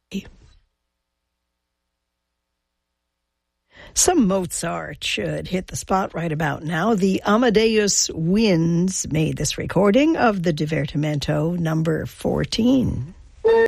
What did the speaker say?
Some Mozart should hit the spot right about now. The Amadeus Winds made this recording of the Divertimento number 14.